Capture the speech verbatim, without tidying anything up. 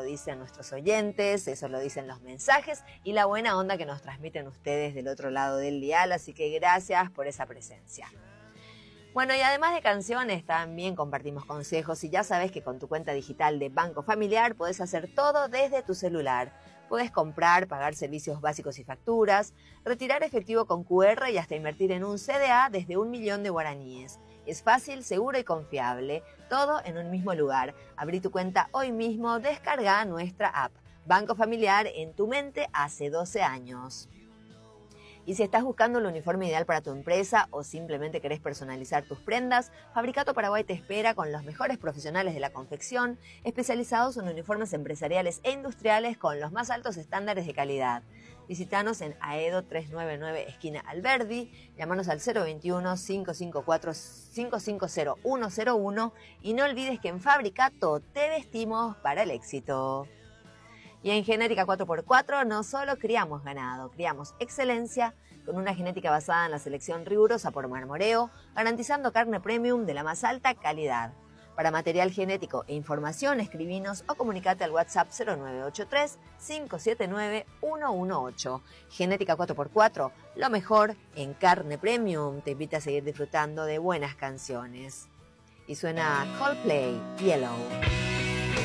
lo dicen nuestros oyentes, eso lo dicen los mensajes y la buena onda que nos transmiten ustedes del otro lado del dial, así que gracias por esa presencia. Bueno, y además de canciones, también compartimos consejos y ya sabes que con tu cuenta digital de Banco Familiar podés hacer todo desde tu celular. Podés comprar, pagar servicios básicos y facturas, retirar efectivo con cu erre y hasta invertir en un ce de a desde un millón de guaraníes. Es fácil, seguro y confiable, todo en un mismo lugar. Abrí tu cuenta hoy mismo, descarga nuestra app. Banco Familiar en tu mente hace doce años. Y si estás buscando el uniforme ideal para tu empresa o simplemente querés personalizar tus prendas, Fabricato Paraguay te espera con los mejores profesionales de la confección, especializados en uniformes empresariales e industriales con los más altos estándares de calidad. Visítanos en Aedo trescientos noventa y nueve, esquina Alberdi, llámanos al cero veintiuno, cinco cinco cuatro, cinco cinco cero uno cero uno y no olvides que en Fabricato te vestimos para el éxito. Y en Genética cuatro por cuatro no solo criamos ganado, criamos excelencia con una genética basada en la selección rigurosa por marmoreo, garantizando carne premium de la más alta calidad. Para material genético e información, escribinos o comunicate al WhatsApp cero nueve ocho tres, cinco siete nueve, uno uno ocho. Genética cuatro por cuatro, lo mejor en carne premium, te invita a seguir disfrutando de buenas canciones. Y suena Coldplay, Yellow.